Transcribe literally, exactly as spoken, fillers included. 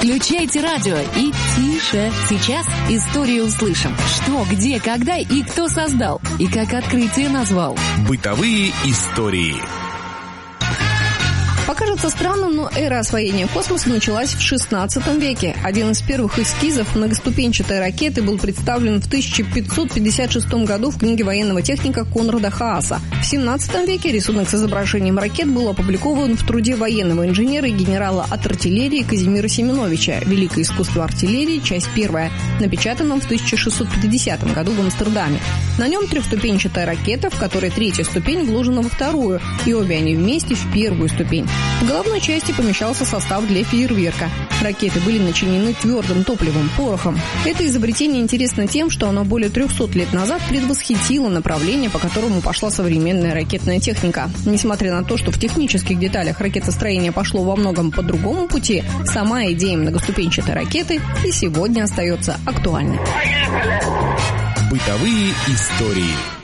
Включайте радио и тише. Сейчас историю услышим. Что, где, когда и кто создал. И как открытие назвал. Бытовые истории. Покажется странным, но эра освоения космоса началась в шестнадцатом веке. Один из первых эскизов многоступенчатой ракеты был представлен в тысяча пятьсот пятьдесят шестом году в книге военного техника Конрада Хааса. В семнадцатом веке рисунок с изображением ракет был опубликован в труде военного инженера и генерала от артиллерии Казимира Семеновича «Великое искусство артиллерии. Часть первая», напечатанном в тысяча шестьсот пятидесятом году в Амстердаме. На нем трехступенчатая ракета, в которой третья ступень вложена во вторую, и обе они вместе в первую ступень. В головной части помещался состав для фейерверка. Ракеты были начинены твердым топливом, порохом. Это изобретение интересно тем, что оно более трехсот лет назад предвосхитило направление, по которому пошла современная ракетная техника. Несмотря на то, что в технических деталях ракетостроение пошло во многом по другому пути, сама идея многоступенчатой ракеты и сегодня остается актуальной. Бытовые истории.